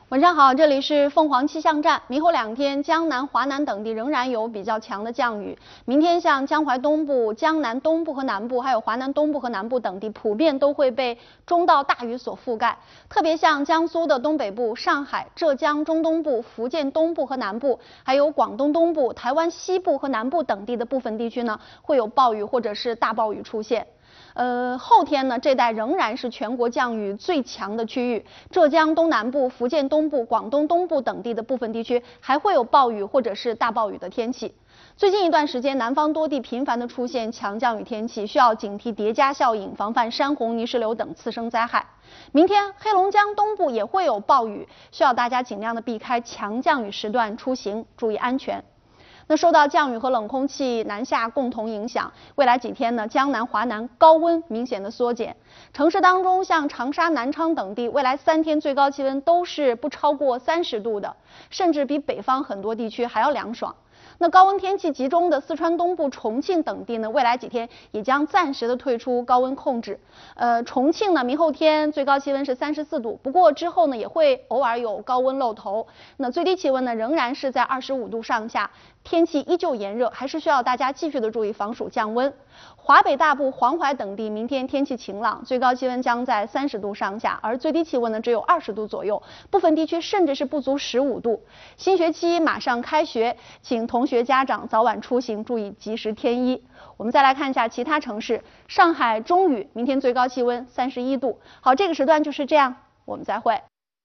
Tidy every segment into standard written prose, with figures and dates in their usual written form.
晚上好，这里是凤凰气象站。明后2天，江南、华南等地仍然有比较强的降雨。明天，像江淮东部、江南东部和南部，还有华南东部和南部等地，普遍都会被中到大雨所覆盖。特别像江苏的东北部、上海、浙江中东部、福建东部和南部，还有广东东部、台湾西部和南部等地的部分地区呢，会有暴雨或者是大暴雨出现。后天呢，这带仍然是全国降雨最强的区域，浙江东南部、福建东部、广东东部等地的部分地区还会有暴雨或者是大暴雨的天气。最近一段时间，南方多地频繁的出现强降雨天气，需要警惕叠加效应，防范山洪、泥石流等次生灾害。明天，黑龙江东部也会有暴雨，需要大家尽量的避开强降雨时段出行，注意安全。那受到降雨和冷空气南下共同影响，未来几天呢，江南、华南高温明显的缩减。城市当中，像长沙、南昌等地，未来3天最高气温都是不超过30度的，甚至比北方很多地区还要凉爽。那高温天气集中的四川东部、重庆等地呢，未来几天也将暂时的退出高温控制。重庆呢，明后天最高气温是34度，不过之后呢，也会偶尔有高温露头。那最低气温呢，仍然是在25度上下，天气依旧炎热，还是需要大家继续的注意防暑降温。华北大部、黄淮等地明天天气晴朗，最高气温将在30度上下，而最低气温呢只有20度左右，部分地区甚至是不足15度。新学期马上开学，请同学家长早晚出行注意及时添衣。我们再来看一下其他城市，上海中雨，明天最高气温31度。好，这个时段就是这样，我们再会。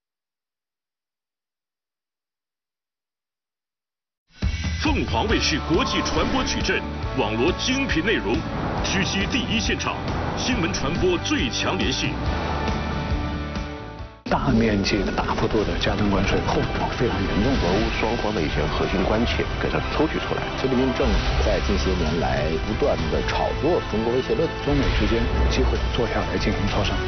凤凰卫视国际传播矩阵，网罗精品内容，直击第一现场，新闻传播最强联系。 大面积的、大幅度的加征关税，后果非常严重。 俄乌双方的一些核心关切给它抽取出来。 习近平政府在近些年来不断的炒作中国威胁论， 中美之间有机会坐下来进行磋商。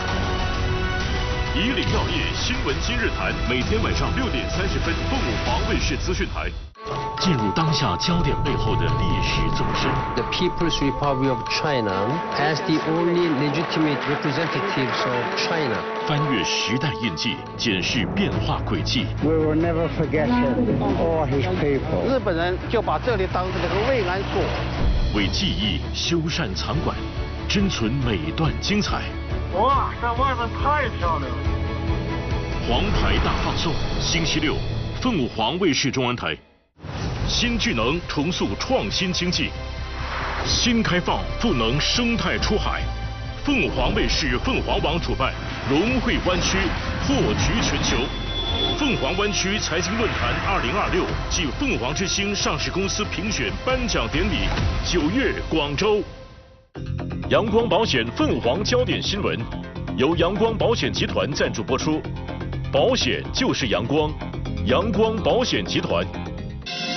以岭药业新闻今日谈，每天晚上6点30分，凤凰卫视资讯台。进入当下焦点背后的历史纵深。 The People's Republic of China as the only legitimate representatives of China. 翻越时代印记，检视变化轨迹。 We will never forget him or his people. 日本人就把这里当成这个慰安所。 为记忆修缮藏馆，珍存每段精彩。 哇，这外面太漂亮了！ 黄牌大放送，星期六，凤凰卫视中文台。新巨能重塑创新经济，新开放赋能生态出海。凤凰卫视凤凰网主办融汇湾区破局全球，凤凰湾区财经论坛2026暨凤凰之星上市公司评选颁奖典礼9月广州。阳光保险凤凰焦点新闻由阳光保险集团赞助播出，保险就是阳光，阳光保险集团。